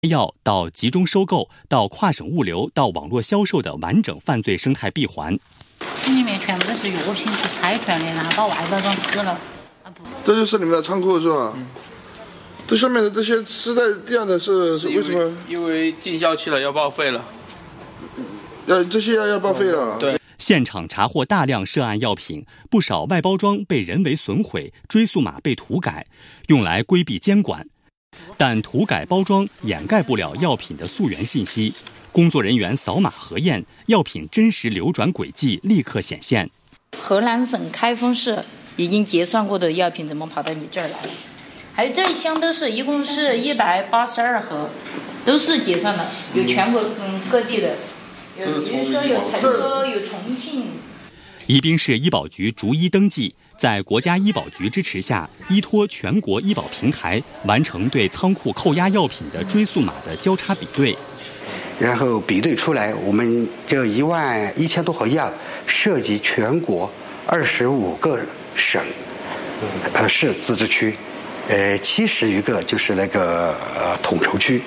药到集中收购到跨省物流到网络销售的完整犯罪生态闭环。 里面全部都是药品，是拆出来的，然后把外包装撕了。 这就是你们的仓库是吧？这上面的这些撕在地上的是为什么？ 因为进校期了，要报废了。 这些要报废了。 对。 现场查获大量涉案药品，不少外包装被人为损毁，追溯码被涂改，用来规避监管。但涂改包装掩盖不了药品的溯源信息，工作人员扫码核验，药品真实流转轨迹立刻显现。 河南省开封市已经结算过的药品怎么跑到你这儿来了？还有这一箱都是，一共是182盒，都是结算的，有全国各地的，比如说有成都、有重庆。 宜宾市医保局逐一登记，在国家医保局支持下，依托全国医保平台，完成对仓库扣押药品的追溯码的交叉比对。 然后比对出来，我们这11000多盒药涉及全国25个省、市自治区，70余个就是那个统筹区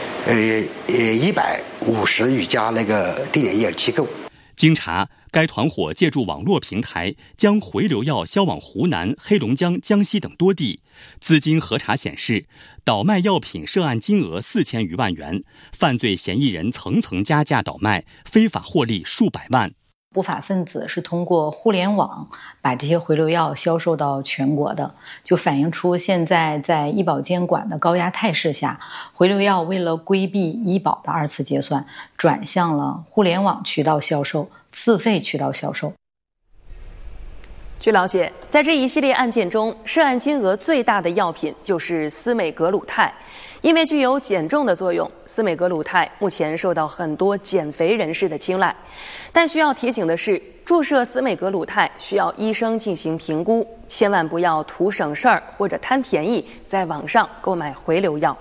，150余家那个定点医疗机构。 经查，该团伙借助网络平台将回流药销往湖南、黑龙江、江西等多地。资金核查显示，倒卖药品涉案金额4000余万元，犯罪嫌疑人层层加价倒卖，非法获利数百万。 不法分子是通过互联网把这些回流药销售到全国的，就反映出现在在医保监管的高压态势下，回流药为了规避医保的二次结算，转向了互联网渠道销售、自费渠道销售。 据了解，在这一系列案件中，涉案金额最大的药品就是司美格鲁肽。因为具有减重的作用，司美格鲁肽目前受到很多减肥人士的青睐。但需要提醒的是，注射司美格鲁肽需要医生进行评估，千万不要图省事儿或者贪便宜，在网上购买回流药。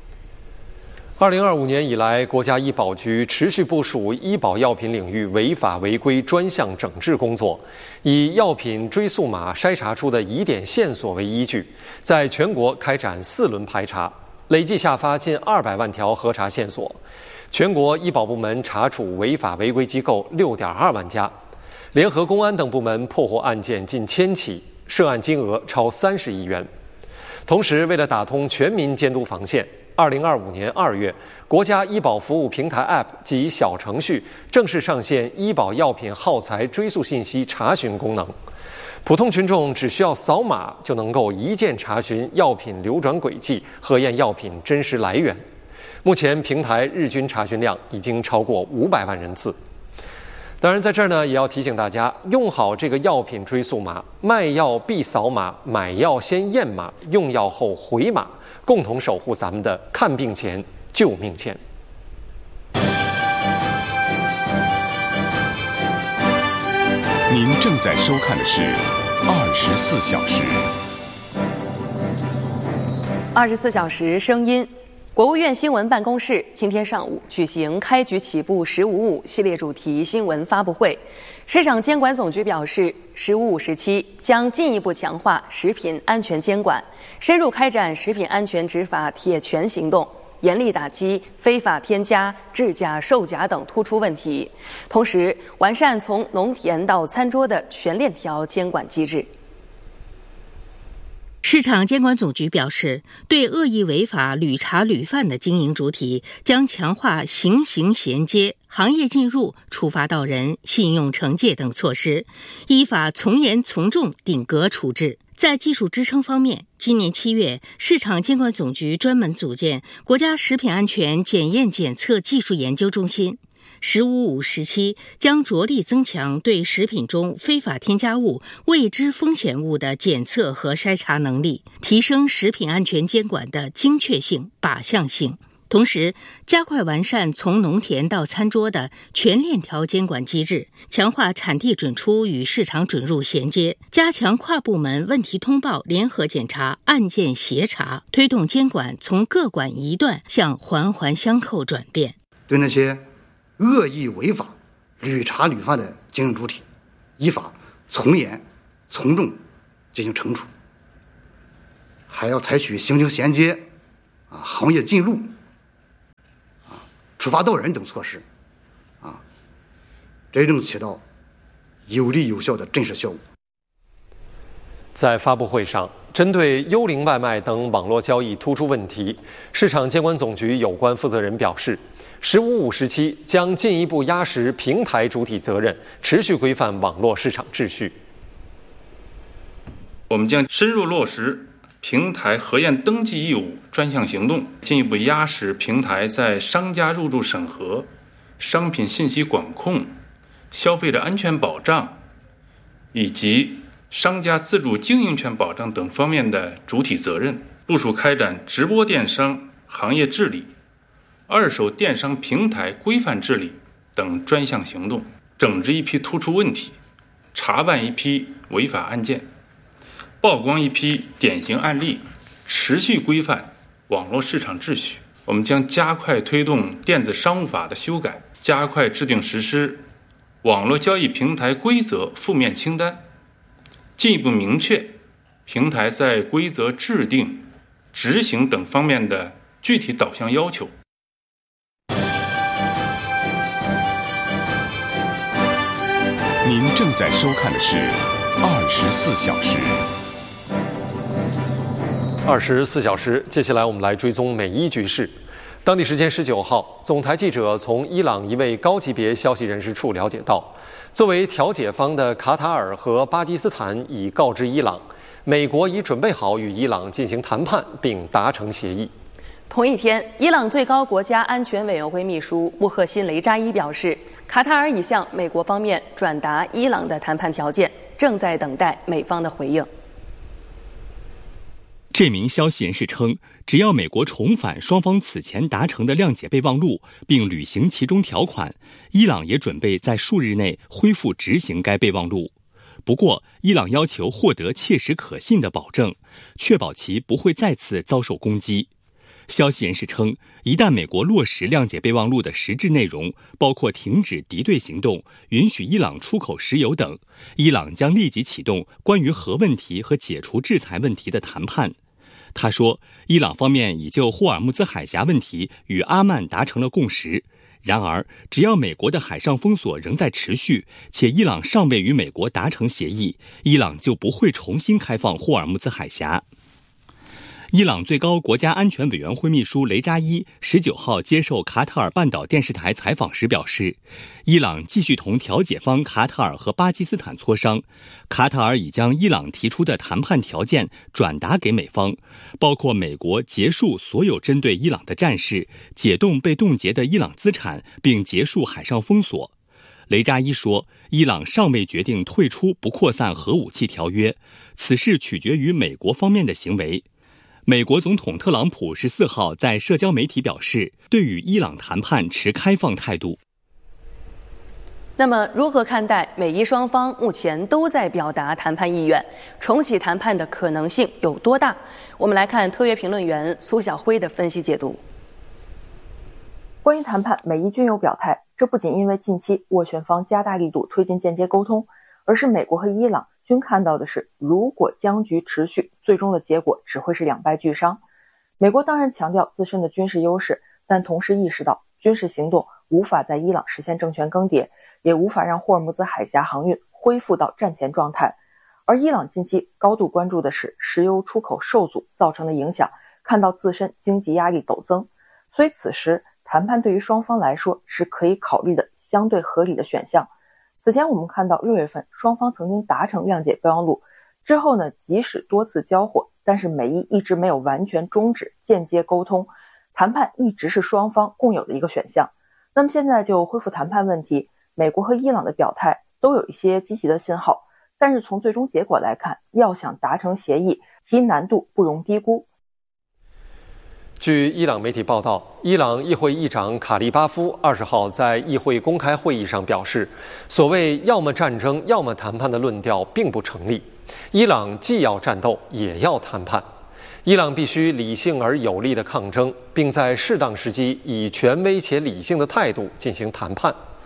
2025年以来，国家医保局持续部署医保药品领域违法违规专项整治工作，以药品追溯码筛查出的疑点线索为依据，在全国开展4轮排查，累计下发近200万条核查线索。全国医保部门查处违法违规机构6.2万家，联合公安等部门破获案件近1000起，涉案金额超30亿元。同时，为了打通全民监督防线，2025年2月，国家医保服务平台 App 及小程序正式上线医保药品耗材追溯信息查询功能。普通群众只需要扫码就能够一键查询药品流转轨迹，核验药品真实来源。目前平台日均查询量已经超过500万人次。当然，在这儿呢，也要提醒大家，用好这个药品追溯码，卖药必扫码，买药先验码，用药后回码，共同守护咱们的看病钱、救命钱。 您正在收看的是24小时。 24小时声音。国务院新闻办公室今天上午举行开局起步“十五五”系列主题新闻发布会。市场监管总局表示，“十五五”时期将进一步强化食品安全监管，深入开展食品安全执法铁拳行动，严厉打击非法添加、制假、售假等突出问题，同时完善从农田到餐桌的全链条监管机制。 市场监管总局表示，对恶意违法屡查屡犯的经营主体，将强化行刑衔接、行业进入、处罚到人、信用惩戒等措施，依法从严从重顶格处置。在技术支撑方面，今年7月，市场监管总局专门组建国家食品安全检验检测技术研究中心。“15/5”时期将着力增强对食品中非法添加物、未知风险物的检测和筛查能力，提升食品安全监管的精确性、靶向性。同时，加快完善从农田到餐桌的全链条监管机制，强化产地准出与市场准入衔接，加强跨部门问题通报、联合检查、案件协查，推动监管从各管一段向环环相扣转变。 对那些恶意违法、屡查屡犯的经营主体，依法从严从重进行惩处，还要采取行刑衔接、行业进入、 触发到人等措施，真正起到有力有效的震慑效果。 在发布会上，针对幽灵外卖等网络交易突出问题，市场监管总局有关负责人表示，“15+5”时期将进一步压实平台主体责任，持续规范网络市场秩序。 我们将深入落实平台核验登记义务专项行动，进一步压实平台在商家入驻审核、商品信息管控、消费者安全保障以及商家自主经营权保障等方面的主体责任，部署开展直播电商行业治理、二手电商平台规范治理等专项行动，整治一批突出问题，查办一批违法案件，曝光一批典型案例，持续规范网络市场秩序。我们将加快推动电子商务法的修改，加快制定实施网络交易平台规则负面清单，进一步明确平台在规则制定、执行等方面的具体导向要求。 您正在收看的是24小时。 24小时，接下来我们来追踪美伊局势。当地时间19号，总台记者从伊朗一位高级别消息人士处了解到，作为调解方的卡塔尔和巴基斯坦已告知伊朗，美国已准备好与伊朗进行谈判并达成协议。 同一天，伊朗最高国家安全委员会秘书穆赫辛·雷扎伊表示，卡塔尔已向美国方面转达伊朗的谈判条件，正在等待美方的回应。 这名消息人士称，只要美国重返双方此前达成的谅解备忘录，并履行其中条款，伊朗也准备在数日内恢复执行该备忘录。不过，伊朗要求获得切实可信的保证，确保其不会再次遭受攻击。消息人士称，一旦美国落实谅解备忘录的实质内容，包括停止敌对行动、允许伊朗出口石油等，伊朗将立即启动关于核问题和解除制裁问题的谈判。他说，伊朗方面已就霍尔木兹海峡问题与阿曼达成了共识。然而，只要美国的海上封锁仍在持续，且伊朗尚未与美国达成协议，伊朗就不会重新开放霍尔木兹海峡。伊朗最高国家安全委员会秘书雷扎伊19号接受卡塔尔半岛电视台采访时表示，伊朗继续同调解方卡塔尔和巴基斯坦磋商，卡塔尔已将伊朗提出的谈判条件转达给美方，包括美国结束所有针对伊朗的战事，解冻被冻结的伊朗资产，并结束海上封锁。雷扎伊说，伊朗尚未决定退出不扩散核武器条约，此事取决于美国方面的行为。美国总统特朗普14号在社交媒体表示，对与伊朗谈判持开放态度。 那么，如何看待美伊双方目前都在表达谈判意愿？重启谈判的可能性有多大？我们来看特约评论员苏晓辉的分析解读。 关于谈判，美伊均有表态，这不仅因为近期斡旋方加大力度推进间接沟通，而是美国和伊朗均看到的是，如果僵局持续，最终的结果只会是两败俱伤。美国当然强调自身的军事优势，但同时意识到军事行动无法在伊朗实现政权更迭，也无法让霍尔木兹海峡航运恢复到战前状态。而伊朗近期高度关注的是石油出口受阻造成的影响，看到自身经济压力陡增，所以此时谈判对于双方来说是可以考虑的相对合理的选项。此前我们看到6月份双方曾经达成谅解备忘录，之后呢，即使多次交火，但是美伊一直没有完全终止间接沟通，谈判一直是双方共有的一个选项。那么现在就恢复谈判问题，美国和伊朗的表态都有一些积极的信号，但是从最终结果来看，要想达成协议，其难度不容低估。 据伊朗媒体报道，伊朗议会议长卡利巴夫20号在议会公开会议上表示，所谓要么战争要么谈判的论调并不成立，伊朗既要战斗也要谈判，伊朗必须理性而有力的抗争，并在适当时机以权威且理性的态度进行谈判。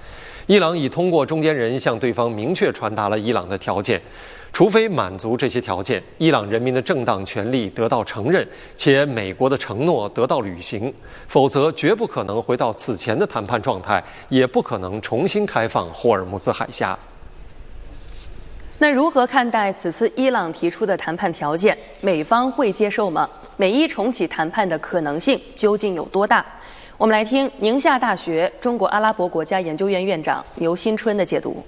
伊朗已通过中间人向对方明确传达了伊朗的条件，除非满足这些条件，伊朗人民的正当权利得到承认，且美国的承诺得到履行，否则绝不可能回到此前的谈判状态，也不可能重新开放霍尔木兹海峡。 那如何看待此次伊朗提出的谈判条件？美方会接受吗？美伊重启谈判的可能性究竟有多大？我们来听宁夏大学中国阿拉伯国家研究院院长牛新春的解读。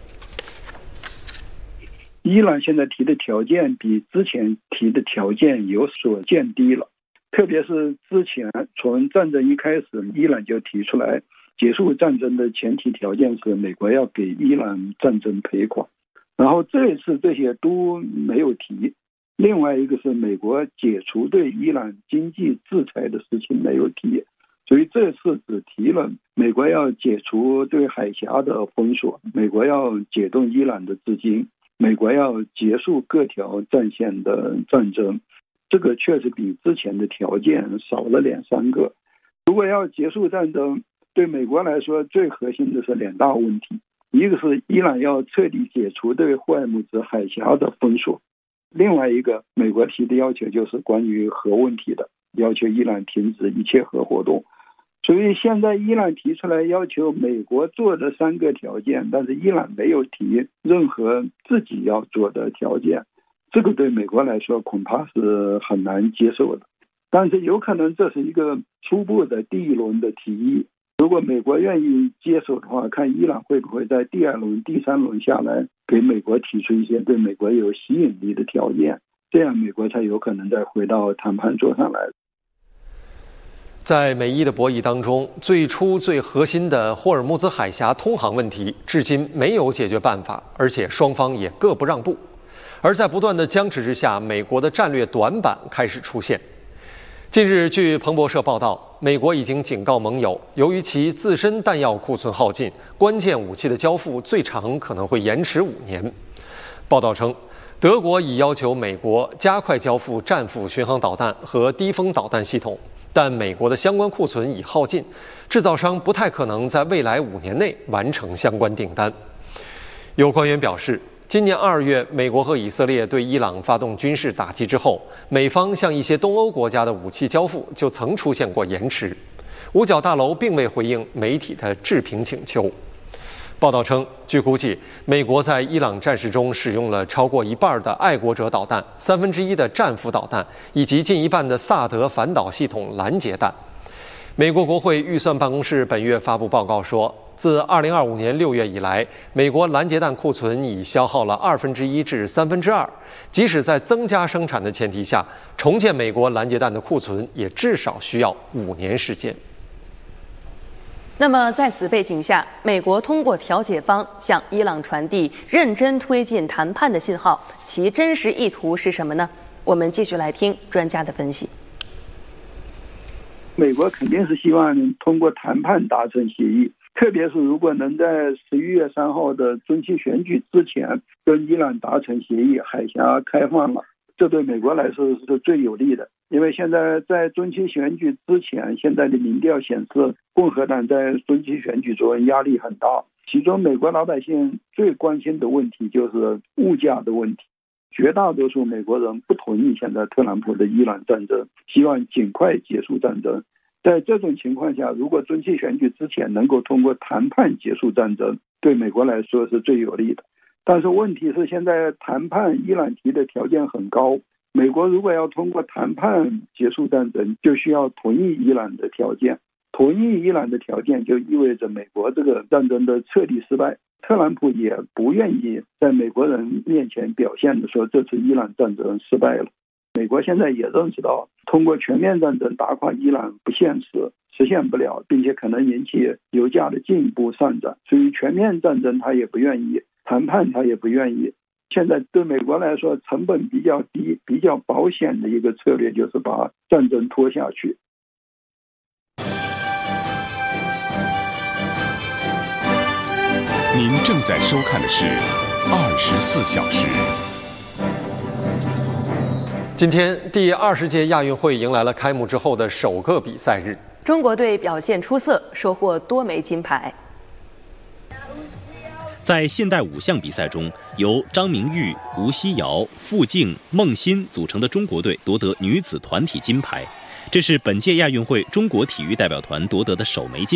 伊朗现在提的条件比之前提的条件有所降低了，特别是之前从战争一开始，伊朗就提出来结束战争的前提条件是美国要给伊朗战争赔款，然后这一次这些都没有提。另外一个是美国解除对伊朗经济制裁的事情没有提，所以这次只提了美国要解除对海峡的封锁，美国要解冻伊朗的资金，美国要结束各条战线的战争，这个确实比之前的条件少了2-3个。如果要结束战争，对美国来说最核心的是2大问题，一个是伊朗要彻底解除对霍尔木兹海峡的封锁，另外一个美国提的要求就是关于核问题的，要求伊朗停止一切核活动。所以现在伊朗提出来要求美国做的3个条件，但是伊朗没有提任何自己要做的条件，这个对美国来说恐怕是很难接受的。但是有可能这是一个初步的第一轮的提议，如果美国愿意接受的话，看伊朗会不会在第2轮、第3轮下来给美国提出一些对美国有吸引力的条件，这样美国才有可能再回到谈判桌上来。 在美伊的博弈当中，最初最核心的霍尔木兹海峡通航问题至今没有解决办法，而且双方也各不让步。而在不断的僵持之下，美国的战略短板开始出现。近日，据彭博社报道，美国已经警告盟友，由于其自身弹药库存耗尽，关键武器的交付最长可能会延迟5年。报道称，德国已要求美国加快交付战斧巡航导弹和低风导弹系统，但美国的相关库存已耗尽，制造商不太可能在未来5年内完成相关订单。有官员表示，今年2月，美国和以色列对伊朗发动军事打击之后，美方向一些东欧国家的武器交付就曾出现过延迟。五角大楼并未回应媒体的置评请求。报道称，据估计，美国在伊朗战事中使用了超过1半的爱国者导弹，1/3的战斧导弹，以及近1半的萨德反导系统拦截弹。美国国会预算办公室本月发布报告说，自2025年6月以来，美国拦截弹库存已消耗了1/2至2/3，即使在增加生产的前提下，重建美国拦截弹的库存也至少需要5年时间。 那么在此背景下，美国通过调解方向伊朗传递认真推进谈判的信号，其真实意图是什么呢？我们继续来听专家的分析。 美国肯定是希望通过谈判达成协议，特别是如果能在11月3号的中期选举之前跟伊朗达成协议，海峡开放了，这对美国来说是最有利的。因为现在在中期选举之前，现在的民调显示共和党在中期选举中压力很大，其中美国老百姓最关心的问题就是物价的问题。绝大多数美国人不同意现在特朗普的伊朗战争，希望尽快结束战争。在这种情况下，如果中期选举之前能够通过谈判结束战争，对美国来说是最有利的。但是问题是，现在谈判伊朗提的条件很高，美国如果要通过谈判结束战争，就需要同意伊朗的条件。同意伊朗的条件就意味着美国这个战争的彻底失败。特朗普也不愿意在美国人面前表现的说这次伊朗战争失败了。美国现在也认识到，通过全面战争打垮伊朗不现实，实现不了，并且可能引起油价的进一步上涨，所以全面战争他也不愿意，谈判他也不愿意。现在对美国来说，成本比较低、比较保险的一个策略就是把战争拖下去。 您正在收看的是24小时。 今天第20届亚运会迎来了开幕之后的首个比赛日， 中国队表现出色，收获多枚金牌。 在现代5项比赛中，由张明玉、吴希瑶、傅静、孟欣组成的中国队夺得女子团体金牌，这是本届亚运会中国体育代表团夺得的首枚金牌。